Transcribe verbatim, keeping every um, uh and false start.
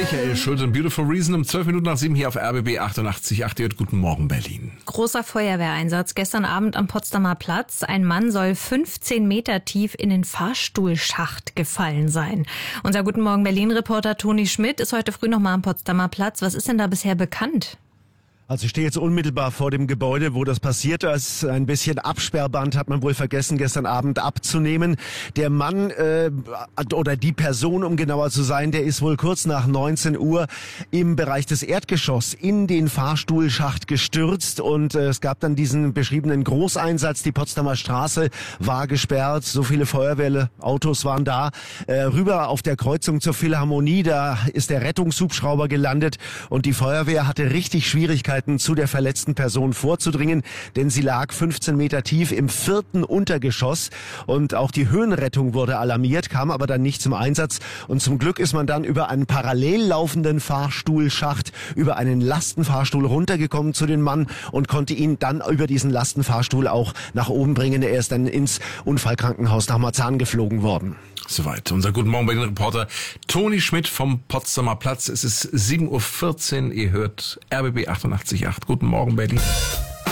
Michael Schulz und Beautiful Reason um zwölf Minuten nach sieben hier auf R B B achtundachtzig Komma acht. Guten Morgen, Berlin. Großer Feuerwehreinsatz gestern Abend am Potsdamer Platz. Ein Mann soll fünfzehn Meter tief in den Fahrstuhlschacht gefallen sein. Unser Guten Morgen Berlin-Reporter Toni Schmidt ist heute früh noch mal am Potsdamer Platz. Was ist denn da bisher bekannt? Also ich stehe jetzt unmittelbar vor dem Gebäude, wo das passiert ist. Ein bisschen Absperrband hat man wohl vergessen, gestern Abend abzunehmen. Der Mann äh, oder die Person, um genauer zu sein, der ist wohl kurz nach neunzehn Uhr im Bereich des Erdgeschosses in den Fahrstuhlschacht gestürzt. Und äh, es gab dann diesen beschriebenen Großeinsatz. Die Potsdamer Straße war gesperrt. So viele Feuerwehrautos waren da. Äh, rüber auf der Kreuzung zur Philharmonie, da ist der Rettungshubschrauber gelandet. Und die Feuerwehr hatte richtig Schwierigkeiten, zu der verletzten Person vorzudringen, denn sie lag fünfzehn Meter tief im vierten Untergeschoss und auch die Höhenrettung wurde alarmiert, kam aber dann nicht zum Einsatz und zum Glück ist man dann über einen parallel laufenden Fahrstuhlschacht über einen Lastenfahrstuhl runtergekommen zu dem Mann und konnte ihn dann über diesen Lastenfahrstuhl auch nach oben bringen. Er ist dann ins Unfallkrankenhaus nach Marzahn geflogen worden. Soweit unser Guten Morgen Berlin-Reporter Toni Schmidt vom Potsdamer Platz. Es ist sieben Uhr vierzehn, ihr hört R B B achtundachtzig Komma acht. Guten Morgen Berlin.